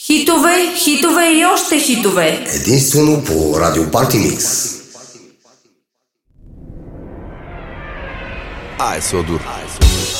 Хитове, хитове и още хитове. Единствено по Радио Парти Микс. Ай, Содор.